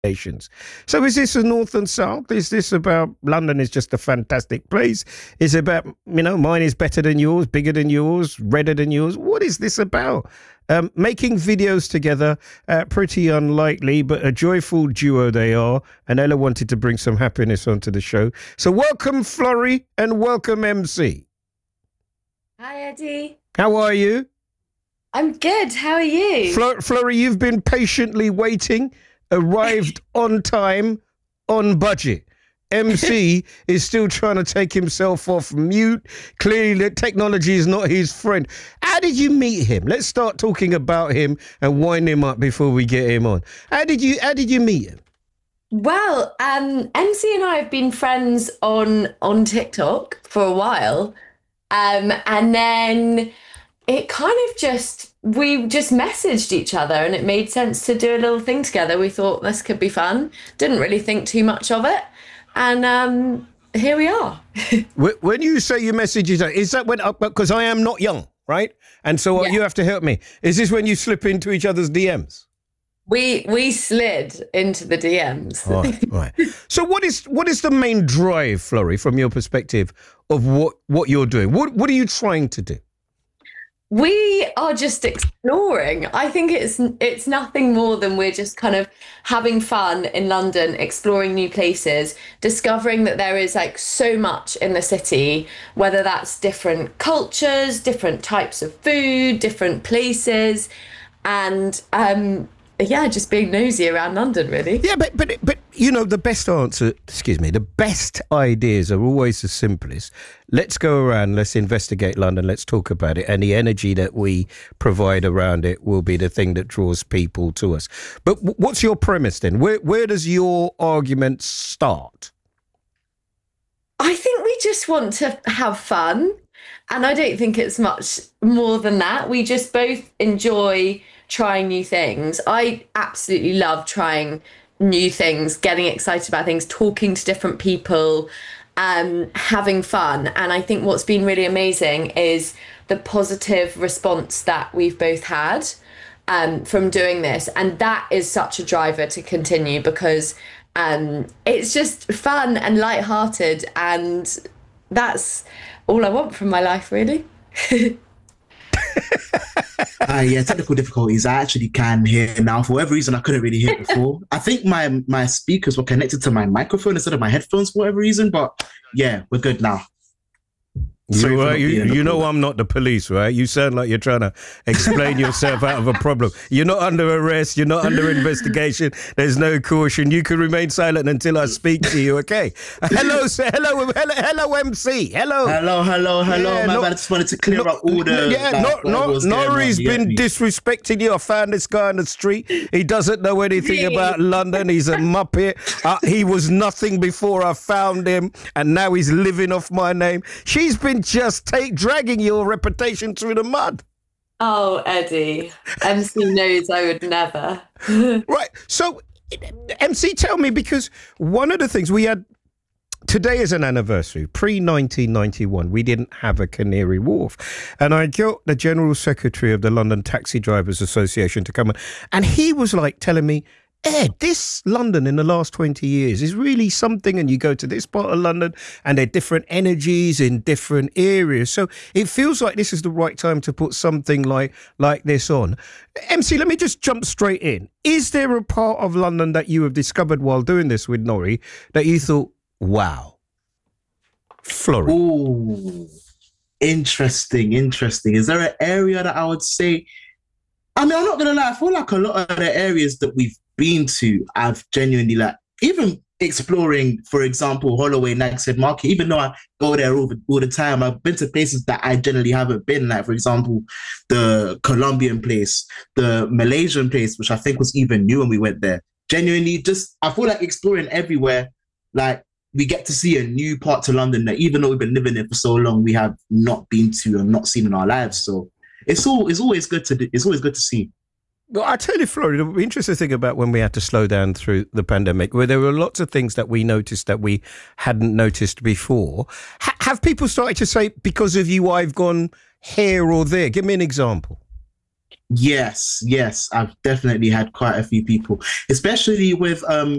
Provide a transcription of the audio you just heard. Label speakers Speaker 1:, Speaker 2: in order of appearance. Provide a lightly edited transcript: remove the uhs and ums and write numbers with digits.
Speaker 1: nations. So is this a north and south? Is this about London is just a fantastic place? Is it about, mine is better than yours, bigger than yours, redder than yours? What is this about? Making videos together, pretty unlikely, but a joyful duo they are. And Ella wanted to bring some happiness onto the show. So welcome, Florrie, and welcome, MC.
Speaker 2: Hi, Eddie.
Speaker 1: How are you?
Speaker 2: I'm good. How are you?
Speaker 1: Florrie, you've been patiently waiting. Arrived on time, on budget. MC is still trying to take himself off mute. Clearly, technology is not his friend. How did you meet him? Let's start talking about him and wind him up before we get him on. How did you meet him?
Speaker 2: Well, MC and I have been friends on TikTok for a while, and then it kind of we just messaged each other and it made sense to do a little thing together. We thought this could be fun. Didn't really think too much of it. And here we are.
Speaker 1: When you say you message each other, is that when, because I am not young, right? And so you have to help me. Is this when you slip into each other's DMs?
Speaker 2: We slid into the DMs.
Speaker 1: Right. So what is the main drive, Florrie, from your perspective of what you're doing? What are you trying to do?
Speaker 2: We are just exploring. I think it's nothing more than we're just kind of having fun in London, exploring new places, discovering that there is like so much in the city, whether that's different cultures, different types of food, different places, and just being nosy around London, really.
Speaker 1: Yeah, but the best ideas are always the simplest. Let's go around, let's investigate London, let's talk about it, and the energy that we provide around it will be the thing that draws people to us. But what's your premise then? Where does your argument start?
Speaker 2: I think we just want to have fun, and I don't think it's much more than that. We just both enjoy trying new things. I absolutely love trying new things, getting excited about things, talking to different people, having fun. And I think what's been really amazing is the positive response that we've both had from doing this. And that is such a driver to continue because it's just fun and lighthearted. And that's all I want from my life, really.
Speaker 3: Technical difficulties. I actually can hear now. For whatever reason, I couldn't really hear before. I think my speakers were connected to my microphone instead of my headphones for whatever reason, but yeah, we're good now.
Speaker 1: You know I'm not the police, right? You sound like you're trying to explain yourself out of a problem. You're not under arrest. You're not under investigation. There's no caution. You can remain silent until I speak to you, okay? Hello, MC. Hello.
Speaker 3: Yeah, I just wanted to clear up all the...
Speaker 1: Nori's been disrespecting you. I found this guy on the street. He doesn't know anything about London. He's a muppet. He was nothing before I found him, and now he's living off my name. She's been just dragging your reputation through the mud.
Speaker 2: Oh, Eddie. MC knows I would never.
Speaker 1: Right. So, MC, tell me, because one of the things we had, today is an anniversary. Pre-1991, we didn't have a Canary Wharf. And I got the General Secretary of the London Taxi Drivers Association to come in. And he was like telling me, Ed, this London in the last 20 years is really something. And you go to this part of London and there are different energies in different areas. So it feels like this is the right time to put something like this on. MC, let me just jump straight in. Is there a part of London that you have discovered while doing this with Nori that you thought, wow, Florrie?
Speaker 3: Ooh, interesting. Is there an area that I would say... I mean, I'm not going to lie. I feel like a lot of the areas that we've been to, I've genuinely even exploring, for example, Holloway, Nagshead Market, even though I go there all the time, I've been to places that I generally haven't been, like, for example, the Colombian place, the Malaysian place, which I think was even new when we went there. Genuinely, I feel like exploring everywhere, like, we get to see a new part to London that even though we've been living there for so long, we have not been to and not seen in our lives. So it's always good to see.
Speaker 1: Well, I tell you, Florrie, the interesting thing about when we had to slow down through the pandemic, where there were lots of things that we noticed that we hadn't noticed before. Have people started to say, because of you, I've gone here or there? Give me an example.
Speaker 3: Yes, I've definitely had quite a few people, especially with